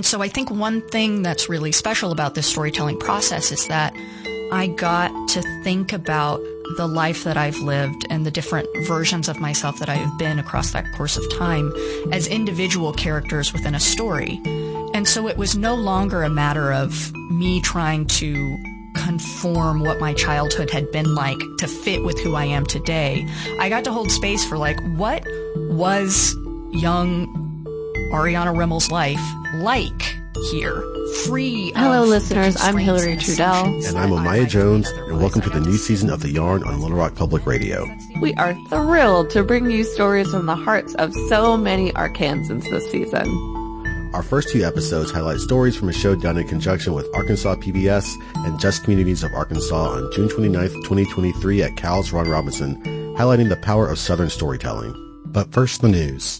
so I think one thing that's really special about this storytelling process is that I got to think about the life that I've lived and the different versions of myself that I have been across that course of time as individual characters within a story. And so it was no longer a matter of me trying to conform what my childhood had been like to fit with who I am today. I got to hold space for what was young Ariana Rimmel's life like here, free. Hello, listeners. I'm Hillary Trudell. And I'm Amaya Jones, and welcome to the new season of The Yarn on Little Rock Public Radio. We are thrilled to bring you stories from the hearts of so many Arkansans this season. Our first two episodes highlight stories from a show done in conjunction with Arkansas PBS and Just Communities of Arkansas on June 29th, 2023 at Cal's Ron Robinson, highlighting the power of Southern storytelling. But first, the news.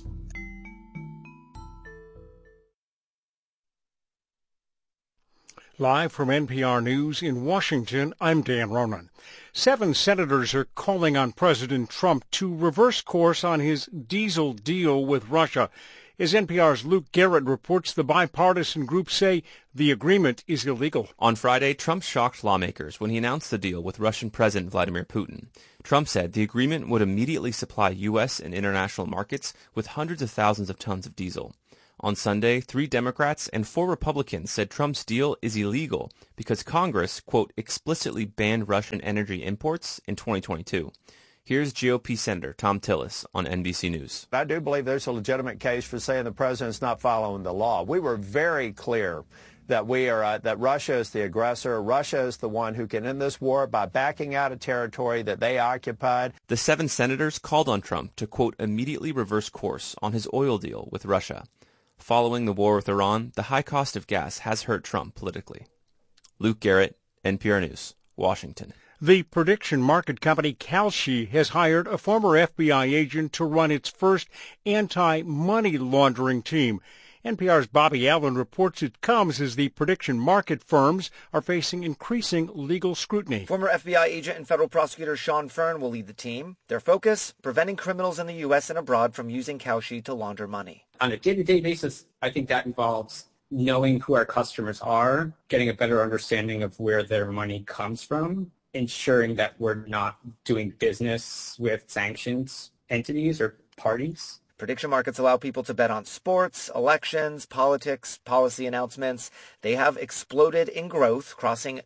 Live from NPR News in Washington, I'm Dan Ronan. 7 senators are calling on President Trump to reverse course on his diesel deal with Russia. As NPR's Luke Garrett reports, the bipartisan group say the agreement is illegal. On Friday, Trump shocked lawmakers when he announced the deal with Russian President Vladimir Putin. Trump said the agreement would immediately supply U.S. and international markets with hundreds of thousands of tons of diesel. On Sunday, 3 Democrats and 4 Republicans said Trump's deal is illegal because Congress, quote, explicitly banned Russian energy imports in 2022. Here's GOP Senator Thom Tillis on NBC News. I do believe there's a legitimate case for saying the president's not following the law. We were very clear that that Russia is the aggressor. Russia is the one who can end this war by backing out of territory that they occupied. The 7 senators called on Trump to, quote, immediately reverse course on his oil deal with Russia. Following the war with Iran, the high cost of gas has hurt Trump politically. Luke Garrett, NPR News, Washington. The prediction market company Kalshi has hired a former FBI agent to run its first anti-money laundering team. NPR's Bobby Allen reports it comes as the prediction market firms are facing increasing legal scrutiny. Former FBI agent and federal prosecutor Sean Fern will lead the team. Their focus, preventing criminals in the U.S. and abroad from using Kalshi to launder money. On a day-to-day basis, I think that involves knowing who our customers are, getting a better understanding of where their money comes from, ensuring that we're not doing business with sanctioned entities or parties. Prediction markets allow people to bet on sports, elections, politics, policy announcements. They have exploded in growth, crossing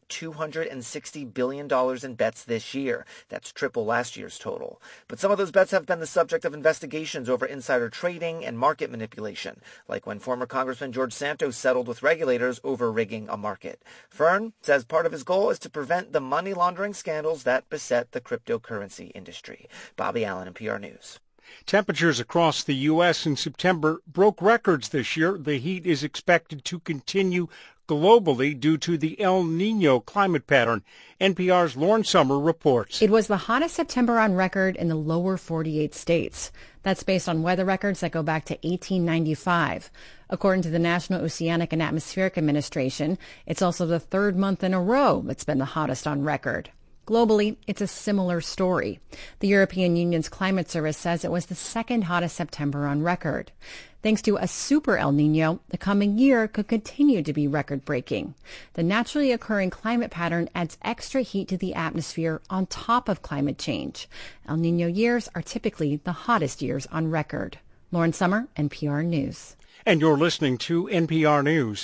$260 billion in bets this year. That's triple last year's total. But some of those bets have been the subject of investigations over insider trading and market manipulation, like when former Congressman George Santos settled with regulators over rigging a market. Fern says part of his goal is to prevent the money laundering scandals that beset the cryptocurrency industry. Bobby Allen, NPR News. Temperatures across the U.S. in September broke records this year. The heat is expected to continue globally due to the El Niño climate pattern. NPR's Lauren Summer reports. It was the hottest September on record in the lower 48 states. That's based on weather records that go back to 1895. According to the National Oceanic and Atmospheric Administration, it's also the 3rd month in a row it's been the hottest on record. Globally, it's a similar story. The European Union's climate service says it was the 2nd hottest September on record. Thanks to a super El Niño, the coming year could continue to be record-breaking. The naturally occurring climate pattern adds extra heat to the atmosphere on top of climate change. El Niño years are typically the hottest years on record. Lauren Summer, NPR News. And you're listening to NPR News.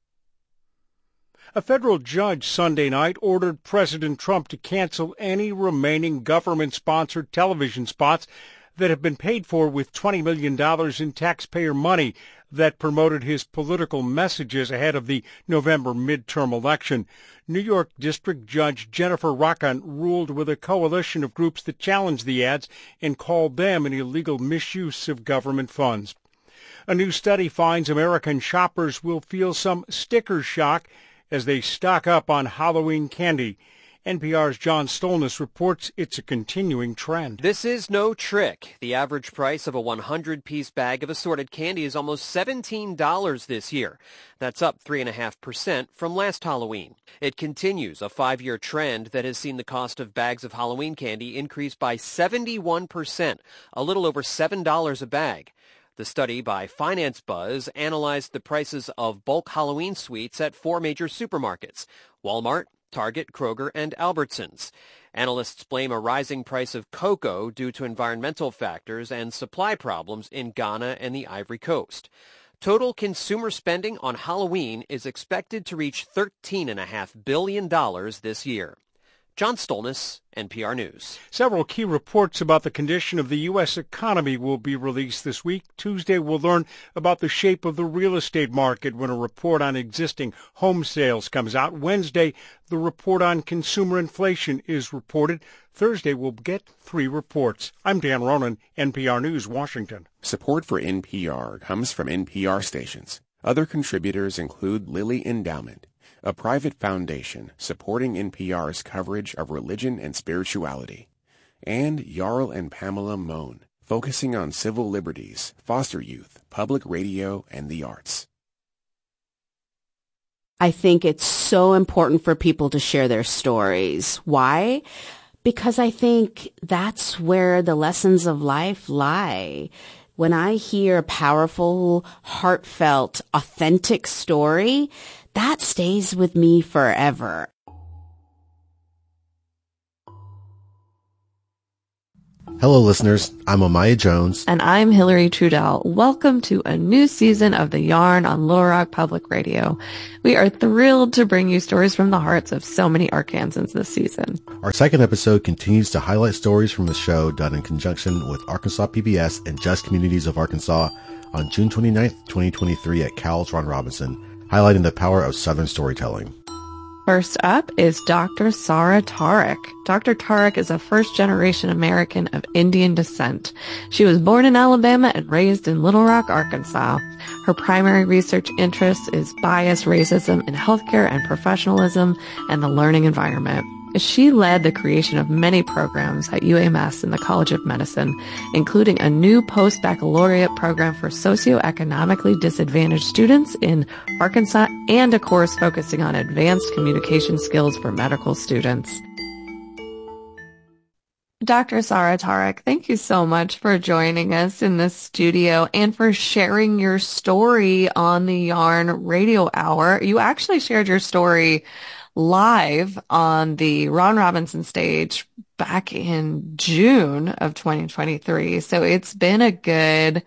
A federal judge Sunday night ordered President Trump to cancel any remaining government-sponsored television spots that have been paid for with $20 million in taxpayer money that promoted his political messages ahead of the November midterm election. New York District Judge Jennifer Rackan ruled with a coalition of groups that challenged the ads and called them an illegal misuse of government funds. A new study finds American shoppers will feel some sticker shock as they stock up on Halloween candy. NPR's John Stolnis reports it's a continuing trend. This is no trick. The average price of a 100-piece bag of assorted candy is almost $17 this year. That's up 3.5% from last Halloween. It continues a 5-year trend that has seen the cost of bags of Halloween candy increase by 71%, a little over $7 a bag. The study by Finance Buzz analyzed the prices of bulk Halloween sweets at 4 major supermarkets: Walmart, Target, Kroger, and Albertsons. Analysts blame a rising price of cocoa due to environmental factors and supply problems in Ghana and the Ivory Coast. Total consumer spending on Halloween is expected to reach $13.5 billion this year. John Stolnis, NPR News. Several key reports about the condition of the U.S. economy will be released this week. Tuesday, we'll learn about the shape of the real estate market when a report on existing home sales comes out. Wednesday, the report on consumer inflation is reported. Thursday, we'll get 3 reports. I'm Dan Ronan, NPR News, Washington. Support for NPR comes from NPR stations. Other contributors include Lilly Endowment, a private foundation supporting NPR's coverage of religion and spirituality, and Jarl and Pamela Mohn, focusing on civil liberties, foster youth, public radio, and the arts. I think it's so important for people to share their stories. Why? Because I think that's where the lessons of life lie. When I hear a powerful, heartfelt, authentic story, that stays with me forever. Hello, listeners. I'm Amaya Jones. And I'm Hillary Trudell. Welcome to a new season of The Yarn on Little Rock Public Radio. We are thrilled to bring you stories from the hearts of so many Arkansans this season. Our second episode continues to highlight stories from the show done in conjunction with Arkansas PBS and Just Communities of Arkansas on June 29th, 2023 at Cowles Ron Robinson, highlighting the power of Southern storytelling. First up is Dr. Sarah Tarek. Dr. Tarek is a first-generation American of Indian descent. She was born in Alabama and raised in Little Rock, Arkansas. Her primary research interest is bias, racism in healthcare and professionalism, and the learning environment. She led the creation of many programs at UAMS and the College of Medicine, including a new post-baccalaureate program for socioeconomically disadvantaged students in Arkansas and a course focusing on advanced communication skills for medical students. Dr. Sarah Tarek, thank you so much for joining us in the studio and for sharing your story on the Yarn Radio Hour. You actually shared your story live on the Ron Robinson stage back in June of 2023. So it's been a good,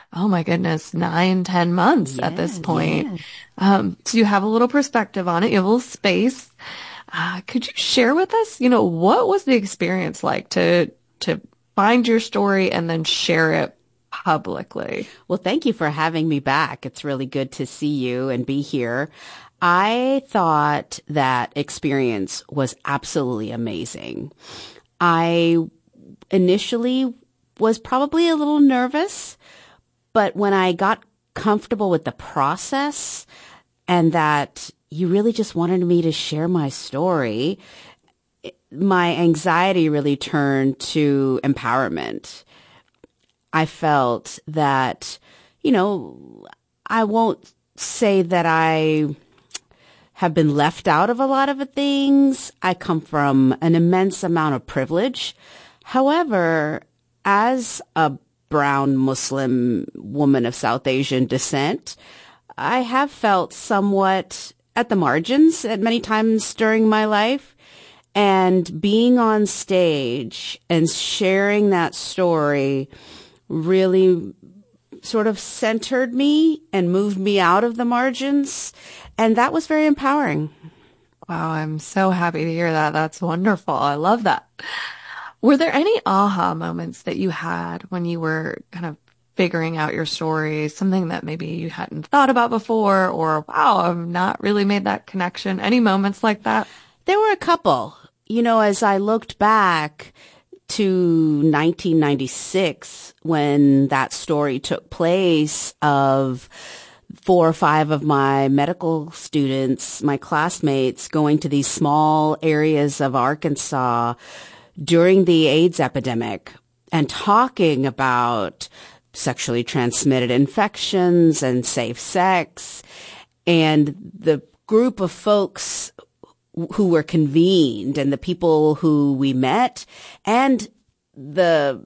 9-10 months at this point. So you have a little perspective on it. You have a little space. Could you share with us, what was the experience like to find your story and then share it publicly? Well, thank you for having me back. It's really good to see you and be here. I thought that experience was absolutely amazing. I initially was probably a little nervous, but when I got comfortable with the process and that you really just wanted me to share my story, my anxiety really turned to empowerment. I felt that, I won't say that I have been left out of a lot of things. I come from an immense amount of privilege. However, as a brown Muslim woman of South Asian descent, I have felt somewhat at the margins at many times during my life. And being on stage and sharing that story really sort of centered me and moved me out of the margins. And that was very empowering. Wow, I'm so happy to hear that. That's wonderful. I love that. Were there any aha moments that you had when you were kind of figuring out your story, something that maybe you hadn't thought about before, or, wow, I've not really made that connection? Any moments like that? There were a couple. As I looked back to 1996, when that story took place of 4 or 5 of my medical students, my classmates, going to these small areas of Arkansas during the AIDS epidemic and talking about sexually transmitted infections and safe sex, and the group of folks who were convened and the people who we met and the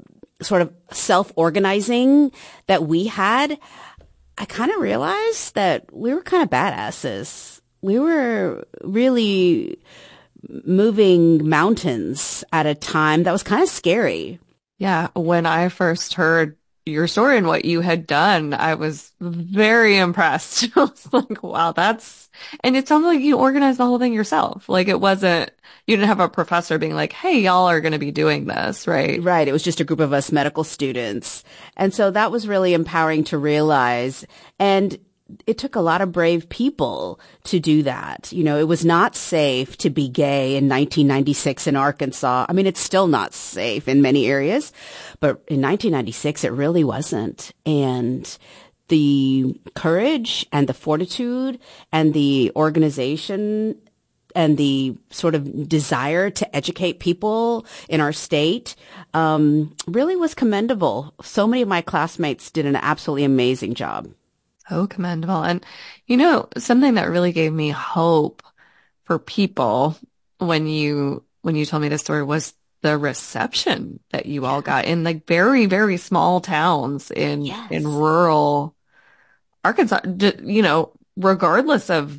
sort of self-organizing that we had, I kind of realized that we were kind of badasses. We were really moving mountains at a time that was kind of scary. Yeah. When I first heard your story and what you had done, I was very impressed. I was like, wow, and it sounded like you organized the whole thing yourself. Like you didn't have a professor being like, hey, y'all are going to be doing this, right? Right. It was just a group of us medical students. And so that was really empowering to realize. And it took a lot of brave people to do that. You know, it was not safe to be gay in 1996 in Arkansas. I mean, it's still not safe in many areas, but in 1996, it really wasn't. And the courage and the fortitude and the organization and the sort of desire to educate people in our state really was commendable. So many of my classmates did an absolutely amazing job. Oh, commendable. And, something that really gave me hope for people when you told me this story was the reception that you all got in like very, very small towns in rural Arkansas, regardless of,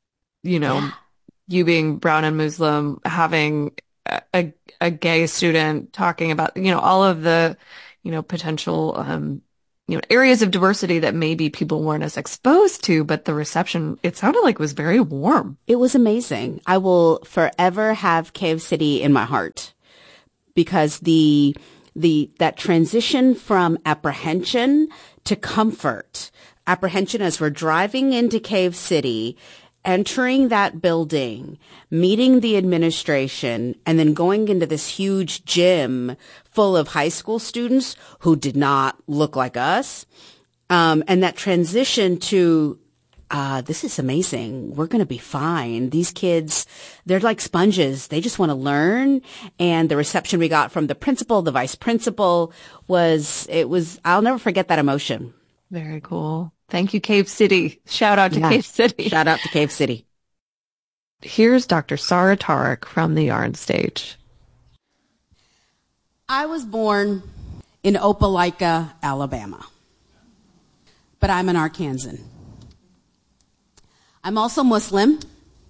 you being brown and Muslim, having a gay student talking about, all of the, potential, areas of diversity that maybe people weren't as exposed to, but the reception, it sounded like was very warm. It was amazing. I will forever have Cave City in my heart because that transition from apprehension to comfort, apprehension as we're driving into Cave City, entering that building, meeting the administration, and then going into this huge gym full of high school students who did not look like us. And that transition to, this is amazing. We're going to be fine. These kids, they're like sponges. They just want to learn. And the reception we got from the principal, the vice principal I'll never forget that emotion. Very cool. Thank you, Cave City. Shout out to Cave City. Shout out to Cave City. Here's Dr. Sarah Tarek from the Yarn Stage. I was born in Opelika, Alabama, but I'm an Arkansan. I'm also Muslim.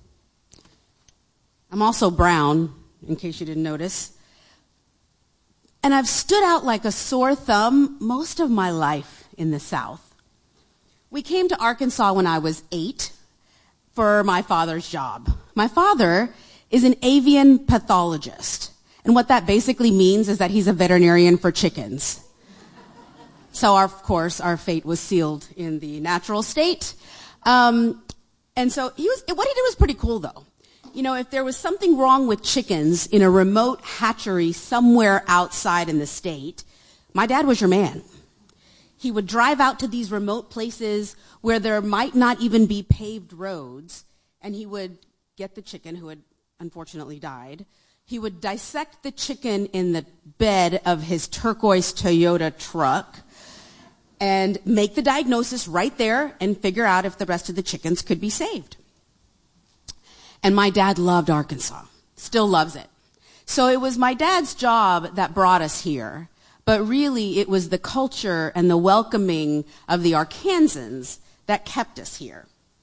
I'm also brown, in case you didn't notice. And I've stood out like a sore thumb most of my life in the South. We came to Arkansas when I was 8 for my father's job. My father is an avian pathologist. And what that basically means is that he's a veterinarian for chickens. So, of course, our fate was sealed in the natural state. And so what he did was pretty cool, though. If there was something wrong with chickens in a remote hatchery somewhere outside in the state, my dad was your man. He would drive out to these remote places where there might not even be paved roads, and he would get the chicken who had unfortunately died. He would dissect the chicken in the bed of his turquoise Toyota truck and make the diagnosis right there and figure out if the rest of the chickens could be saved. And my dad loved Arkansas, still loves it. So it was my dad's job that brought us here. But really, it was the culture and the welcoming of the Arkansans that kept us here.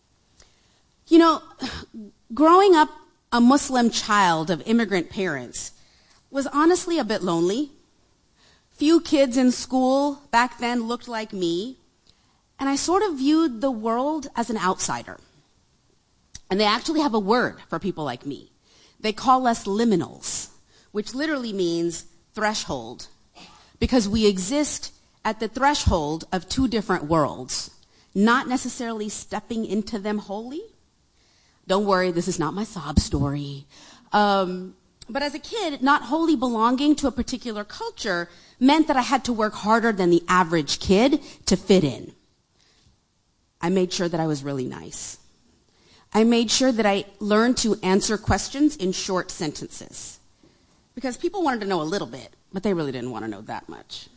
Growing up a Muslim child of immigrant parents was honestly a bit lonely. Few kids in school back then looked like me, and I sort of viewed the world as an outsider. And they actually have a word for people like me. They call us liminals, which literally means threshold. Because we exist at the threshold of two different worlds, not necessarily stepping into them wholly. Don't worry, this is not my sob story. But as a kid, not wholly belonging to a particular culture meant that I had to work harder than the average kid to fit in. I made sure that I was really nice. I made sure that I learned to answer questions in short sentences. Because people wanted to know a little bit, but they really didn't want to know that much.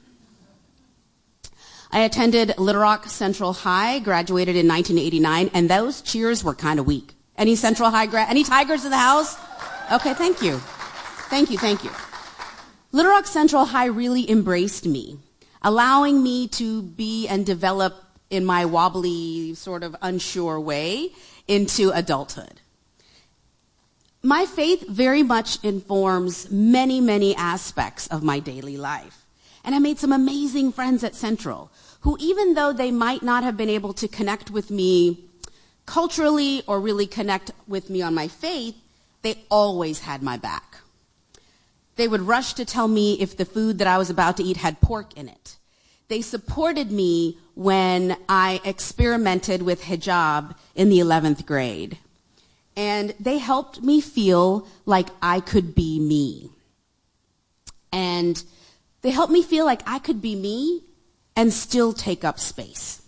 I attended Little Rock Central High, graduated in 1989, and those cheers were kind of weak. Any Central High any Tigers in the house? Okay, thank you. Thank you. Little Rock Central High really embraced me, allowing me to be and develop in my wobbly, sort of unsure way into adulthood. My faith very much informs many, many aspects of my daily life. And I made some amazing friends at Central who, even though they might not have been able to connect with me culturally or really connect with me on my faith, they always had my back. They would rush to tell me if the food that I was about to eat had pork in it. They supported me when I experimented with hijab in the 11th grade. And they helped me feel like I could be me. And they helped me feel like I could be me and still take up space.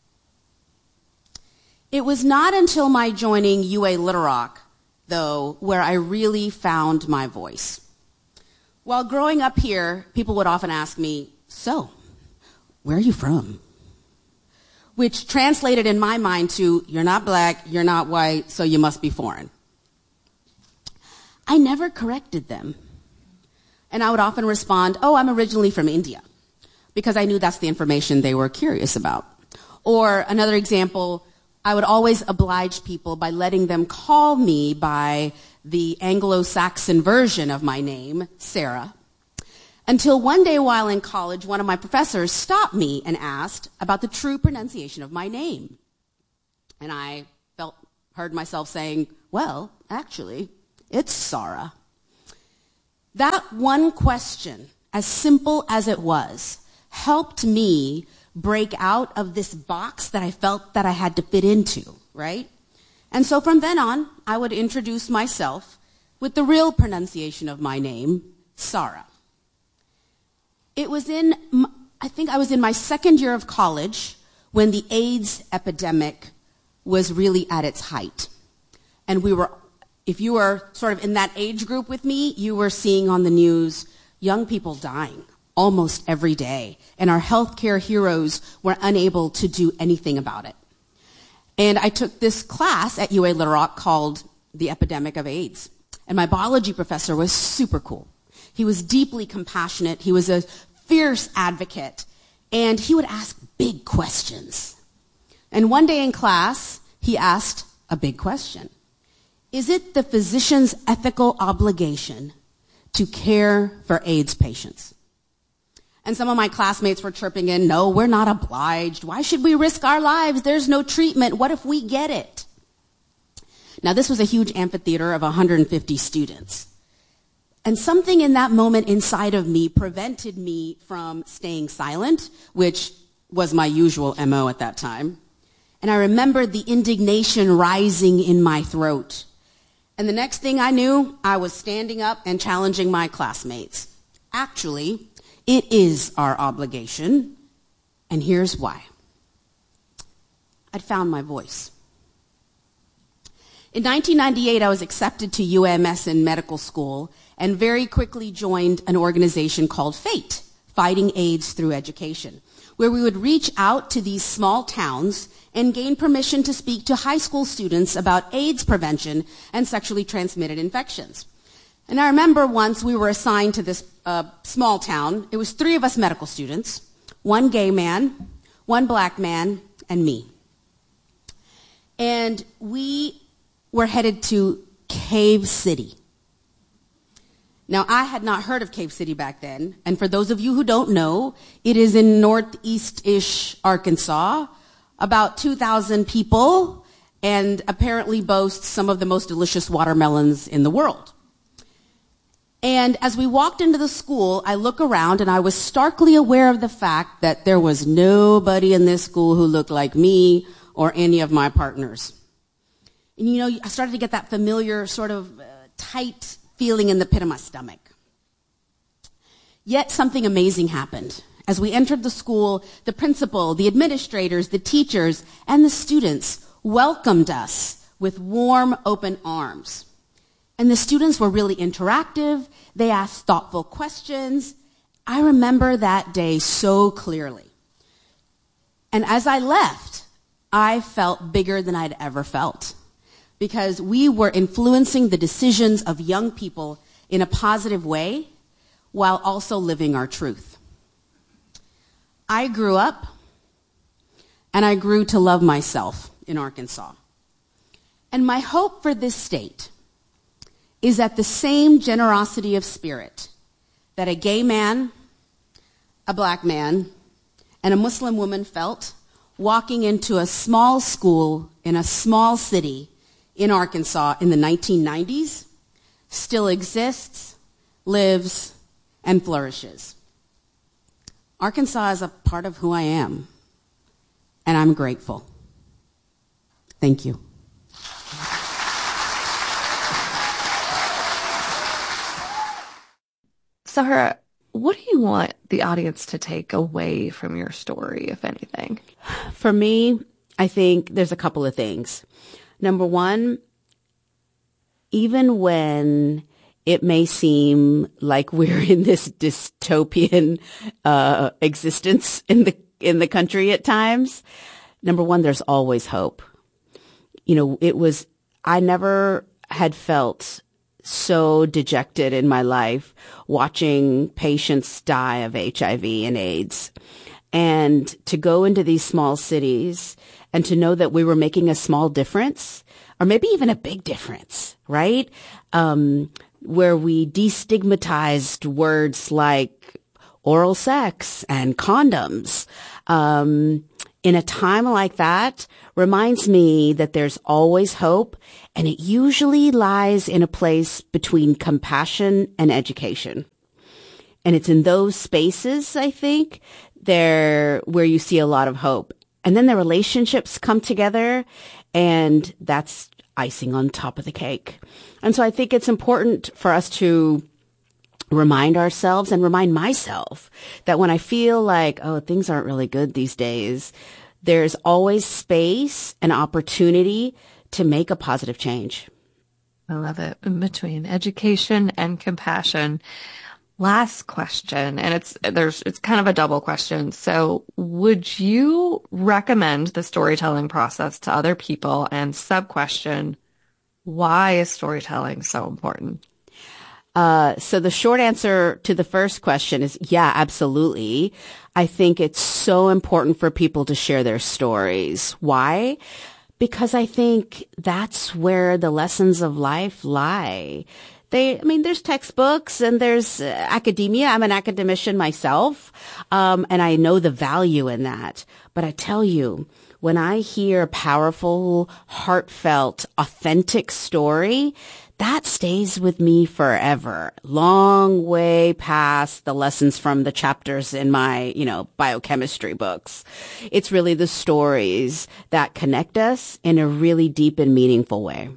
It was not until my joining UA Little Rock, though, where I really found my voice. While growing up here, people would often ask me, "So, where are you from?" Which translated in my mind to, "You're not black, you're not white, so you must be foreign." I never corrected them. And I would often respond, "Oh, I'm originally from India," because I knew that's the information they were curious about. Or another example, I would always oblige people by letting them call me by the Anglo-Saxon version of my name, Sarah. Until one day while in college, one of my professors stopped me and asked about the true pronunciation of my name. And I heard myself saying, "Well, actually, it's Sarah." That one question, as simple as it was, helped me break out of this box that I felt that I had to fit into, right? And so from then on, I would introduce myself with the real pronunciation of my name, Sarah. It was I think I was in my second year of college when the AIDS epidemic was really at its height. And if you were sort of in that age group with me, you were seeing on the news young people dying almost every day. And our healthcare heroes were unable to do anything about it. And I took this class at UA Little Rock called The Epidemic of AIDS. And my biology professor was super cool. He was deeply compassionate. He was a fierce advocate. And he would ask big questions. And one day in class, he asked a big question. Is it the physician's ethical obligation to care for AIDS patients? And some of my classmates were chirping in, "No, we're not obliged. Why should we risk our lives? There's no treatment. What if we get it?" Now, this was a huge amphitheater of 150 students. And something in that moment inside of me prevented me from staying silent, which was my usual MO at that time. And I remembered the indignation rising in my throat. And the next thing I knew, I was standing up and challenging my classmates. Actually, it is our obligation, and here's why. I'd found my voice. In 1998, I was accepted to UMS in medical school and very quickly joined an organization called FATE, Fighting AIDS Through Education, where we would reach out to these small towns and gain permission to speak to high school students about AIDS prevention and sexually transmitted infections. And I remember once we were assigned to this small town. It was 3 of us medical students, 1 gay man, 1 black man, and me. And we were headed to Cave City. Now, I had not heard of Cave City back then, and for those of you who don't know, it is in northeast-ish Arkansas, about 2,000 people, and apparently boasts some of the most delicious watermelons in the world. And as we walked into the school, I look around and I was starkly aware of the fact that there was nobody in this school who looked like me or any of my partners. And you know, I started to get that familiar sort of tight feeling in the pit of my stomach. Yet something amazing happened. As we entered the school, the principal, the administrators, the teachers, and the students welcomed us with warm, open arms. And the students were really interactive. They asked thoughtful questions. I remember that day so clearly. And as I left, I felt bigger than I'd ever felt, because we were influencing the decisions of young people in a positive way, while also living our truth. I grew up and I grew to love myself in Arkansas. And my hope for this state is that the same generosity of spirit that a gay man, a black man, and a Muslim woman felt walking into a small school in a small city in Arkansas in the 1990s still exists, lives, and flourishes. Arkansas is a part of who I am, and I'm grateful. Thank you. Sarah, what do you want the audience to take away from your story, if anything? For me, I think there's a couple of things. Number one, even when it may seem like we're in this dystopian existence in the country at times, number one, there's always hope. You know, I never had felt so dejected in my life watching patients die of HIV and AIDS. And to go into these small cities and to know that we were making a small difference, or maybe even a big difference, right? Where we destigmatized words like oral sex and condoms. In a time like that, reminds me that there's always hope, and it usually lies in a place between compassion and education. And it's in those spaces, I think, where you see a lot of hope. And then the relationships come together, and that's icing on top of the cake. And so I think it's important for us to remind ourselves and remind myself that when I feel like, oh, things aren't really good these days, there's always space and opportunity to make a positive change. I love it. In between education and compassion. Last question, and it's kind of a double question. So would you recommend the storytelling process to other people? And sub-question, why is storytelling so important? So the short answer to the first question is, yeah, absolutely. I think it's so important for people to share their stories. Why? Because I think that's where the lessons of life lie. There's textbooks and there's academia. I'm an academician myself. And I know the value in that. But I tell you, when I hear a powerful, heartfelt, authentic story, that stays with me forever, long way past the lessons from the chapters in my, biochemistry books. It's really the stories that connect us in a really deep and meaningful way.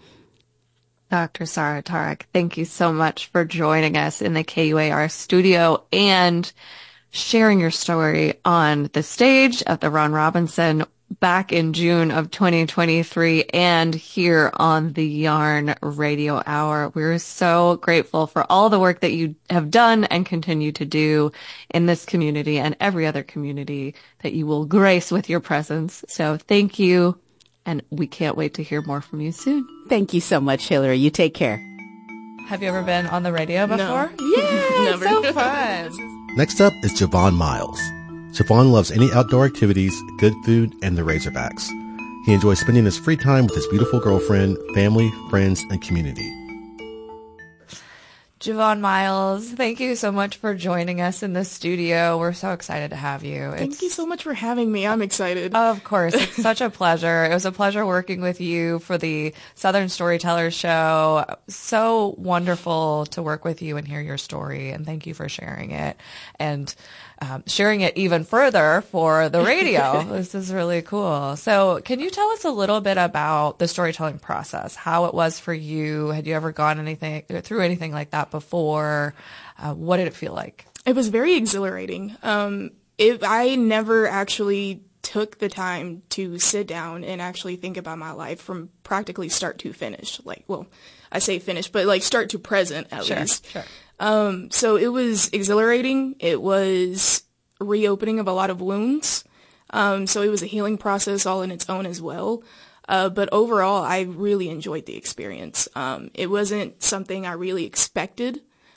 Dr. Sarah Tarek, thank you so much for joining us in the KUAR studio and sharing your story on the stage of the Ron Robinson back in June of 2023 and here on the Yarn Radio Hour. We're so grateful for all the work that you have done and continue to do in this community and every other community that you will grace with your presence. So thank you. And we can't wait to hear more from you soon. Thank you so much, Hillary. You take care. Have you ever been on the radio before? No. Yeah, never. So fun. Next up is Javon Miles. Javon loves any outdoor activities, good food, and the Razorbacks. He enjoys spending his free time with his beautiful girlfriend, family, friends, and community. Javon Miles, thank you so much for joining us in the studio. We're so excited to have you. Thank you so much for having me. I'm excited. Of course. It's such a pleasure. It was a pleasure working with you for the Southern Storytellers Show. So wonderful to work with you and hear your story. And thank you for sharing it and sharing it even further for the radio. This is really cool. So can you tell us a little bit about the storytelling process, how it was for you? Had you ever gone through anything like that before? What did it feel like? It was very exhilarating. I never actually took the time to sit down and actually think about my life from practically start to finish. I say finish, but start to present at least. Sure. So it was exhilarating. It was reopening of a lot of wounds. So it was a healing process all in its own as well. But overall, I really enjoyed the experience. It wasn't something I really expected.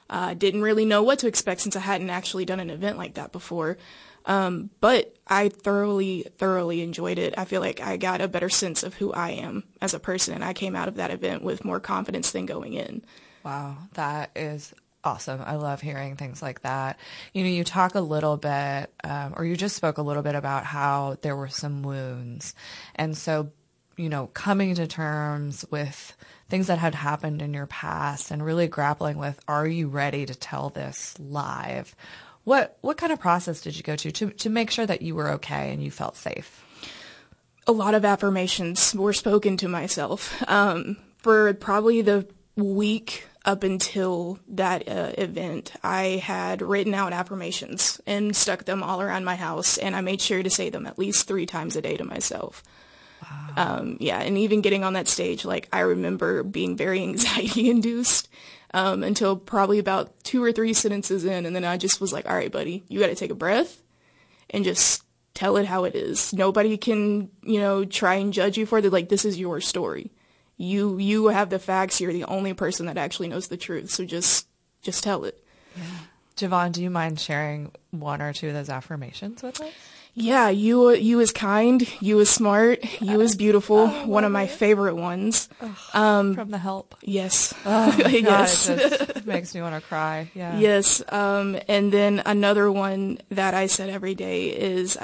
Didn't really know what to expect since I hadn't actually done an event like that before. But I thoroughly enjoyed it. I feel like I got a better sense of who I am as a person, and I came out of that event with more confidence than going in. Wow, that is awesome. I love hearing things like that. You talk a little bit, or you just spoke a little bit about how there were some wounds. And so, coming to terms with things that had happened in your past and really grappling with, are you ready to tell this live? What kind of process did you go to make sure that you were okay and you felt safe? A lot of affirmations were spoken to myself. For probably the week up until that event, I had written out affirmations and stuck them all around my house, and I made sure to say them at least 3 times a day to myself. Wow. And even getting on that stage, I remember being very anxiety-induced until probably about 2 or 3 sentences in, and then I just was like, all right, buddy, you got to take a breath and just tell it how it is. Nobody can, try and judge you for it. This is your story. You have the facts. You're the only person that actually knows the truth. So just tell it. Yeah. Javon, do you mind sharing 1 or 2 of those affirmations with us? Yeah, you is kind, you is smart, you is beautiful. One of my favorite ones. From The Help. Yes. Oh, God, yes. It just makes me want to cry. Yeah. Yes. And then another one that I said every day is,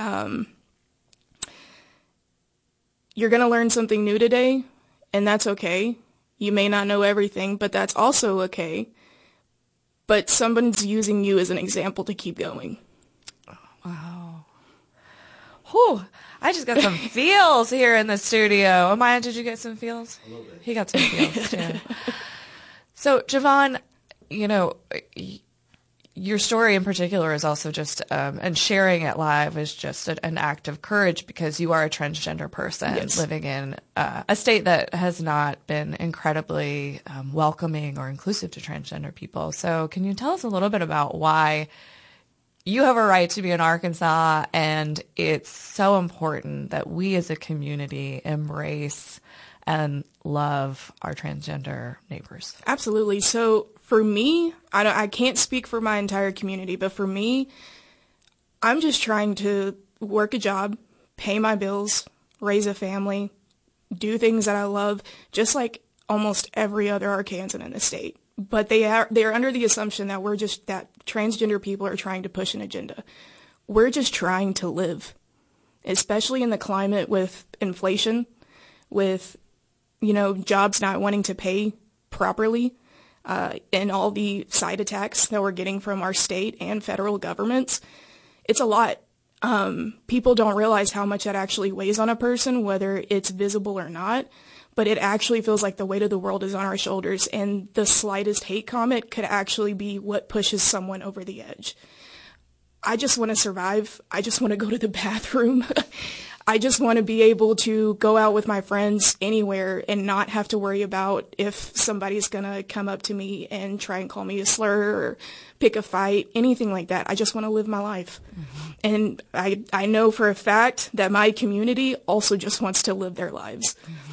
you're going to learn something new today, and that's okay. You may not know everything, but that's also okay. But someone's using you as an example to keep going. Wow. Whew, I just got some feels here in the studio. Amaya, did you get some feels? A little bit. He got some feels, too. So, Javon, your story in particular is also just, and sharing it live is just an act of courage because you are a transgender person living in a state that has not been incredibly welcoming or inclusive to transgender people. So can you tell us a little bit about why you have a right to be in Arkansas, and it's so important that we as a community embrace and love our transgender neighbors? Absolutely. So for me, I can't speak for my entire community, but for me, I'm just trying to work a job, pay my bills, raise a family, do things that I love, just like almost every other Arkansan in the state. But they are under the assumption that that transgender people are trying to push an agenda. We're just trying to live, especially in the climate with inflation, with, jobs not wanting to pay properly, and all the side attacks that we're getting from our state and federal governments. It's a lot. People don't realize how much that actually weighs on a person, whether it's visible or not. But it actually feels like the weight of the world is on our shoulders, and the slightest hate comment could actually be what pushes someone over the edge. I just want to survive. I just want to go to the bathroom. I just want to be able to go out with my friends anywhere and not have to worry about if somebody's going to come up to me and try and call me a slur or pick a fight, anything like that. I just want to live my life. Mm-hmm. And I know for a fact that my community also just wants to live their lives. Mm-hmm.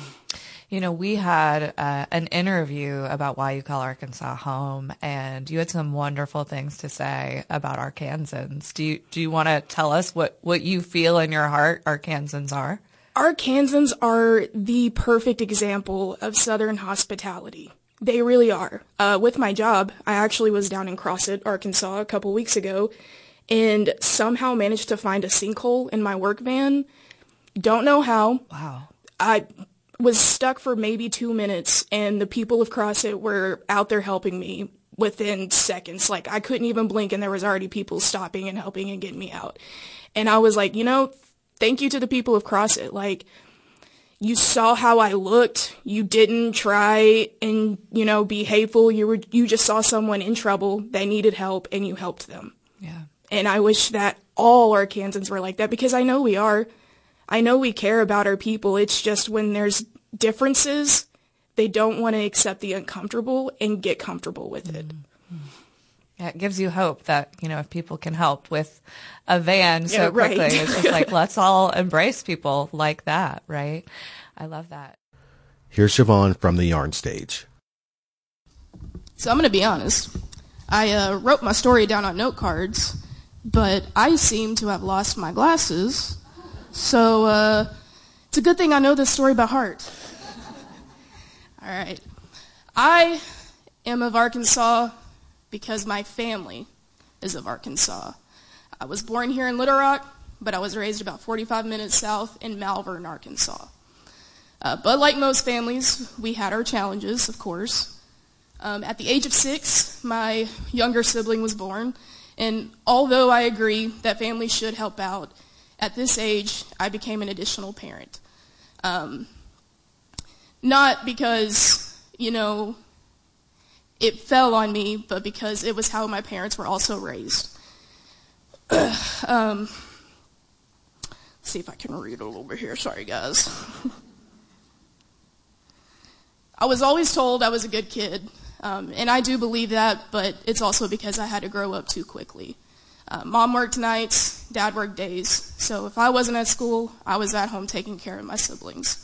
We had an interview about why you call Arkansas home, and you had some wonderful things to say about Arkansans. Do you want to tell us what you feel in your heart Arkansans are? Arkansans are the perfect example of Southern hospitality. They really are. With my job, I actually was down in Crossett, Arkansas, a couple weeks ago, and somehow managed to find a sinkhole in my work van. Don't know how. Wow. I was stuck for maybe 2 minutes, and the people of Crossett were out there helping me within seconds. I couldn't even blink, and there was already people stopping and helping and getting me out. And I was like, thank you to the people of Crossett. You saw how I looked. You didn't try and, be hateful. You just saw someone in trouble. They needed help, and you helped them. Yeah. And I wish that all Arkansans were like that, because I know we are. I know we care about our people. It's just when there's differences, they don't want to accept the uncomfortable and get comfortable with it. Mm-hmm. Yeah, it gives you hope that, if people can help with a van so quickly, right. It's just let's all embrace people like that, right? I love that. Here's Siobhan from the Yarn Stage. So I'm going to be honest. I wrote my story down on note cards, but I seem to have lost my glasses. So it's a good thing I know this story by heart. All right. I am of Arkansas because my family is of Arkansas. I was born here in Little Rock, but I was raised about 45 minutes south in Malvern, Arkansas. But like most families, we had our challenges, of course. At the age of 6, my younger sibling was born, and although I agree that families should help out, at this age, I became an additional parent. Not because, it fell on me, but because it was how my parents were also raised. Let's see if I can read a little bit here. Sorry, guys. I was always told I was a good kid, and I do believe that, but it's also because I had to grow up too quickly. Mom worked nights, Dad worked days, so if I wasn't at school, I was at home taking care of my siblings.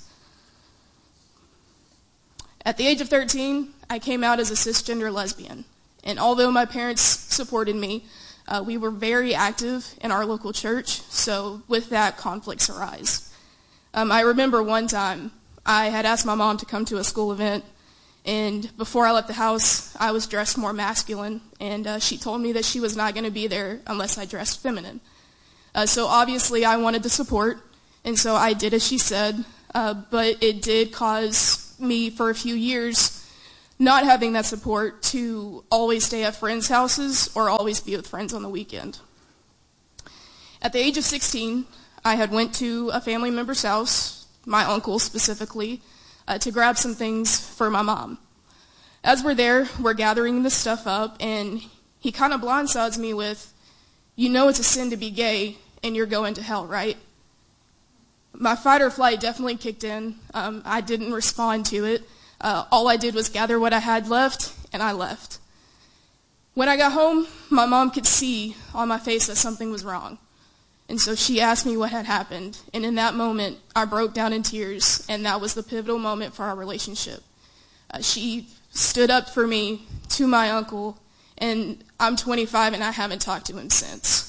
At the age of 13, I came out as a cisgender lesbian, and although my parents supported me, we were very active in our local church, so with that, conflicts arise. I remember one time I had asked my mom to come to a school event, and before I left the house, I was dressed more masculine, and she told me that she was not going to be there unless I dressed feminine. So obviously I wanted the support, and so I did as she said, but it did cause me for a few years not having that support to always stay at friends' houses or always be with friends on the weekend. At the age of 16, I had went to a family member's house, my uncle specifically, to grab some things for my mom. As we're there, we're gathering this stuff up, and he kind of blindsides me with, it's a sin to be gay, and you're going to hell, right? My fight or flight definitely kicked in. I didn't respond to it. All I did was gather what I had left, and I left. When I got home, my mom could see on my face that something was wrong. And so she asked me what had happened. And in that moment, I broke down in tears, and that was the pivotal moment for our relationship. She stood up for me to my uncle, and I'm 25, and I haven't talked to him since.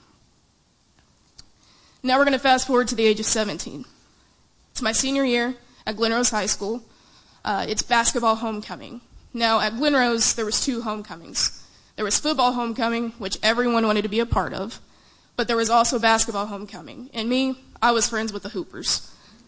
Now we're going to fast forward to the age of 17. It's my senior year at Glen Rose High School. It's basketball homecoming. Now at Glen Rose, there was 2 homecomings. There was football homecoming, which everyone wanted to be a part of, but there was also basketball homecoming. And me, I was friends with the Hoopers.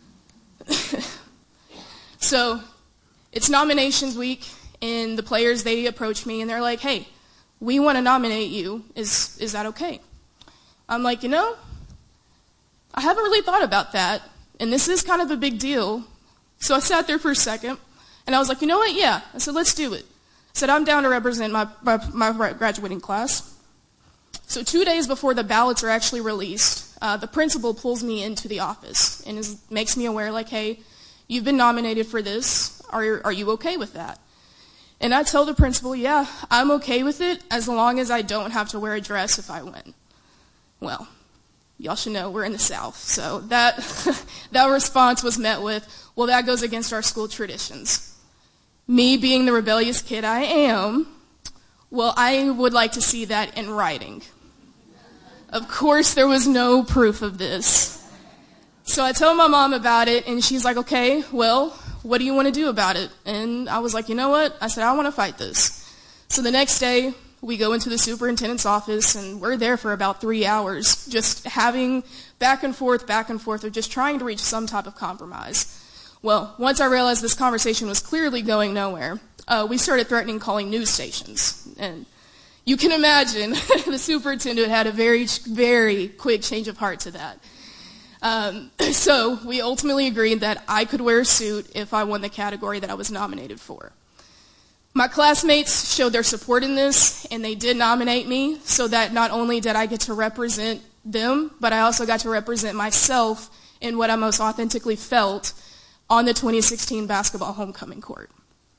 So it's nominations week, and the players, they approach me, and they're like, hey, we want to nominate you. Is that okay? I'm like, I haven't really thought about that, and this is kind of a big deal. So I sat there for a second, and I was like, you know what? Yeah. I said, let's do it. I said, I'm down to represent my graduating class. So 2 days before the ballots are actually released, the principal pulls me into the office and makes me aware, like, hey, you've been nominated for this. Are you okay with that? And I tell the principal, yeah, I'm okay with it as long as I don't have to wear a dress if I win. Well, y'all should know we're in the South, so that response was met with, well, that goes against our school traditions. Me being the rebellious kid I am, well, I would like to see that in writing. Of course, there was no proof of this. So I tell my mom about it, and she's like, okay, well, what do you want to do about it? And I was like, you know what? I said, I want to fight this. So the next day, we go into the superintendent's office, and we're there for about 3 hours, just having back and forth of just trying to reach some type of compromise. Well, once I realized this conversation was clearly going nowhere, we started threatening calling news stations. And you can imagine the superintendent had a very, very quick change of heart to that. So we ultimately agreed that I could wear a suit if I won the category that I was nominated for. My classmates showed their support in this, and they did nominate me, so that not only did I get to represent them, but I also got to represent myself in what I most authentically felt on the 2016 basketball homecoming court.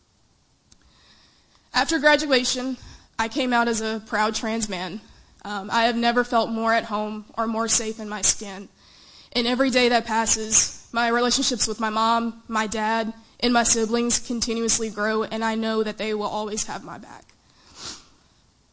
After graduation, I came out as a proud trans man. I have never felt more at home or more safe in my skin. And every day that passes, my relationships with my mom, my dad, and my siblings continuously grow, and I know that they will always have my back.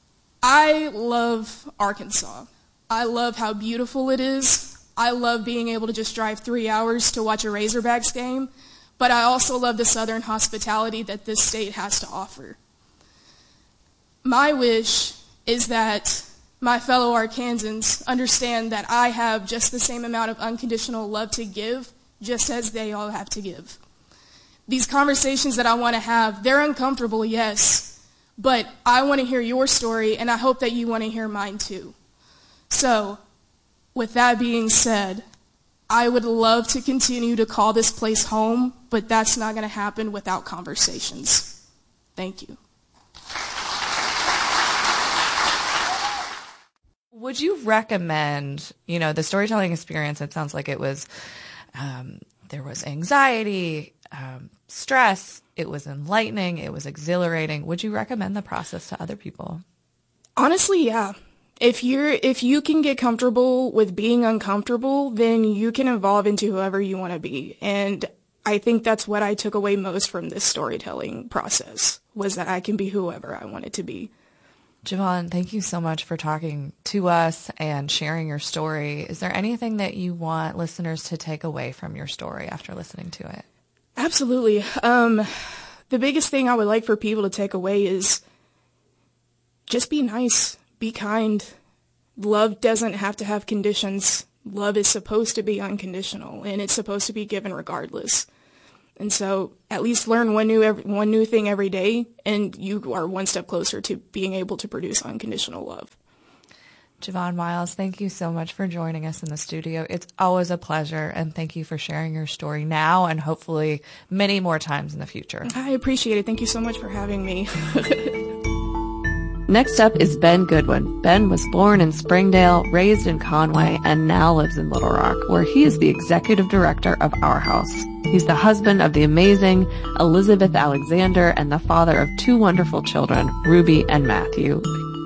I love Arkansas. I love how beautiful it is. I love being able to just drive 3 hours to watch a Razorbacks game, but I also love the Southern hospitality that this state has to offer. My wish is that my fellow Arkansans understand that I have just the same amount of unconditional love to give, just as they all have to give. These conversations that I want to have, they're uncomfortable, yes, but I want to hear your story, and I hope that you want to hear mine too. So, with that being said, I would love to continue to call this place home, but that's not going to happen without conversations. Thank you. Would you recommend, the storytelling experience? It sounds like it was, there was anxiety, stress, it was enlightening, it was exhilarating. Would you recommend the process to other people? Honestly, yeah. If you can get comfortable with being uncomfortable, then you can evolve into whoever you want to be. And I think that's what I took away most from this storytelling process, was that I can be whoever I wanted to be. Javon, thank you so much for talking to us and sharing your story. Is there anything that you want listeners to take away from your story after listening to it? Absolutely. The biggest thing I would like for people to take away is just be nice, be kind. Love doesn't have to have conditions. Love is supposed to be unconditional, and it's supposed to be given regardless. And so at least learn one new thing every day, and you are one step closer to being able to produce unconditional love. Javon Miles, thank you so much for joining us in the studio. It's always a pleasure, and thank you for sharing your story now and hopefully many more times in the future. I appreciate it. Thank you so much for having me. Next up is Ben Goodwin. Ben was born in Springdale, raised in Conway, and now lives in Little Rock, where he is the executive director of Our House. He's the husband of the amazing Elizabeth Alexander and the father of 2 wonderful children, Ruby and Matthew.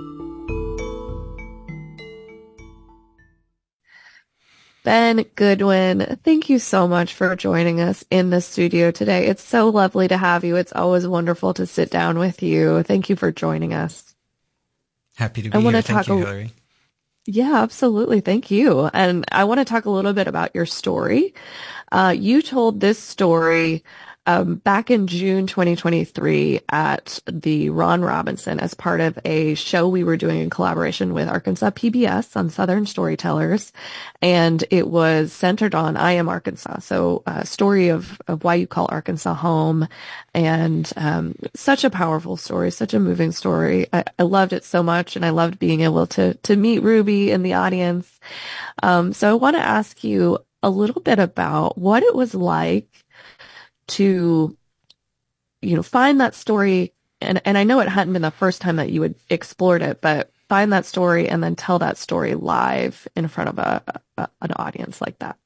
Ben Goodwin, thank you so much for joining us in the studio today. It's so lovely to have you. It's always wonderful to sit down with you. Thank you for joining us. Happy to be here. Thank you, Hillary. Yeah, absolutely. Thank you. And I want to talk a little bit about your story. You told this story back in June 2023 at the Ron Robinson as part of a show we were doing in collaboration with Arkansas PBS on Southern Storytellers. And it was centered on I Am Arkansas. So a story of why you call Arkansas home, and such a powerful story, such a moving story. I loved it so much, and I loved being able to meet Ruby in the audience. So I want to ask you a little bit about what it was like to, find that story. And I know it hadn't been the first time that you had explored it, but find that story and then tell that story live in front of an audience like that.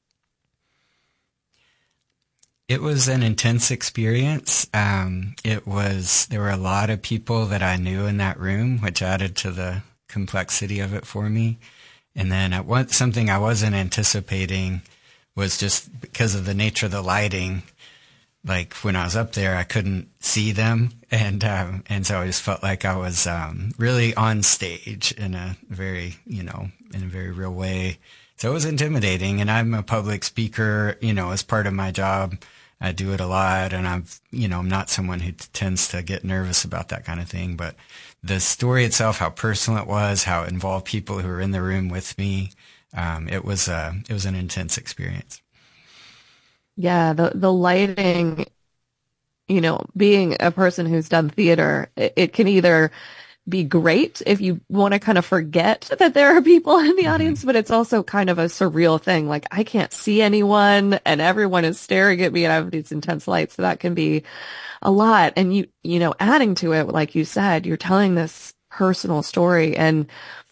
It was an intense experience. There were a lot of people that I knew in that room, which added to the complexity of it for me. And then something I wasn't anticipating was just because of the nature of the lighting. Like when I was up there, I couldn't see them. And so I just felt like I was, really on stage in a very, in a very real way. So it was intimidating. And I'm a public speaker, as part of my job. I do it a lot, and I'm not someone who tends to get nervous about that kind of thing. But the story itself, how personal it was, how it involved people who were in the room with me, it was an intense experience. Yeah, the lighting, being a person who's done theater, it can either be great if you want to kind of forget that there are people in the audience, but it's also kind of a surreal thing. Like, I can't see anyone and everyone is staring at me and I have these intense lights. So that can be a lot. And adding to it, like you said, you're telling this personal story, and,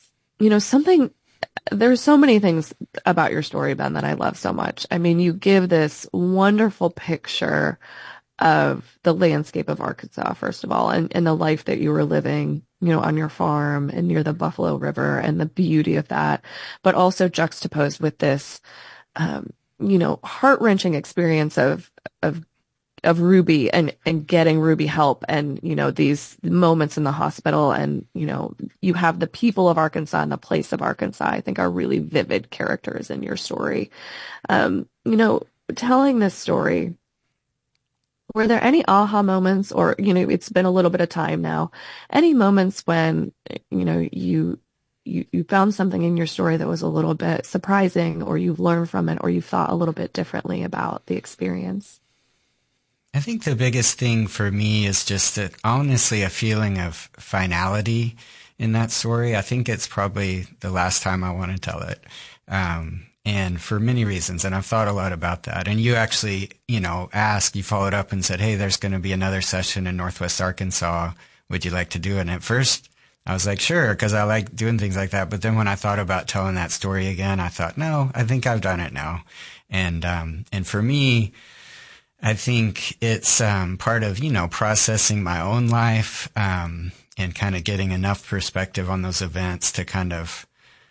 there's so many things about your story, Ben, that I love so much. I mean, you give this wonderful picture of the landscape of Arkansas, first of all, and the life that you were living, on your farm and near the Buffalo River, and the beauty of that, but also juxtaposed with this, heart-wrenching experience of Ruby and getting Ruby help and, you know, these moments in the hospital and, you know, you have the people of Arkansas and the place of Arkansas, I think are really vivid characters in your story. You know, telling this story, were there any aha moments or, you know, it's been a little bit of time now, any moments when, you know, you found something in your story that was a little bit surprising or you've learned from it or you thought a little bit differently about the experience? I think the biggest thing for me is just that, honestly, a feeling of finality in that story. I think it's probably the last time I want to tell it. And for many reasons. And I've thought a lot about that. And you actually, you know, you followed up and said, hey, there's going to be another session in Northwest Arkansas. Would you like to do it? And at first I was like, sure, because I like doing things like that. But then when I thought about telling that story again, I thought, no, I think I've done it now. And for me, I think it's part of, you know, processing my own life and kind of getting enough perspective on those events to kind of,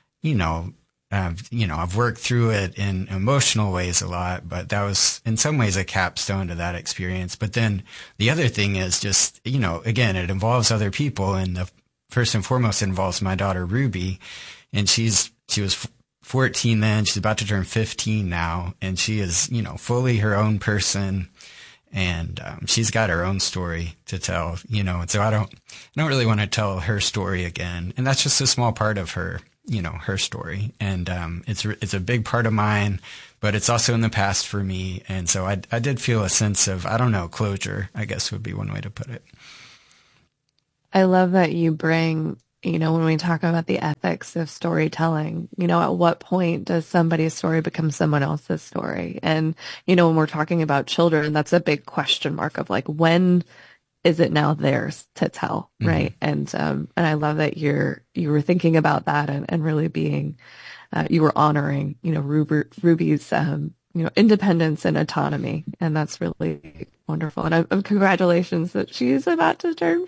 I've worked through it in emotional ways a lot, but that was in some ways a capstone to that experience. But then the other thing is just, you know, again, it involves other people, and the first and foremost involves my daughter Ruby, and she was 14 then, she's about to turn 15 now, and she is, you know, fully her own person, and she's got her own story to tell, you know, and so I don't really want to tell her story again, and that's just a small part of her, you know, her story, and it's a big part of mine, but it's also in the past for me, and so I did feel a sense of, I don't know, closure, I guess would be one way to put it. I love that you bring, you know, when we talk about the ethics of storytelling, you know, at what point does somebody's story become someone else's story? And, you know, when we're talking about children, that's a big question mark of like, when is it now theirs to tell? Mm-hmm. Right. And I love that you were thinking about that and really being, you were honoring, you know, Ruby's, you know, independence and autonomy. And that's really wonderful. And congratulations that she's about to turn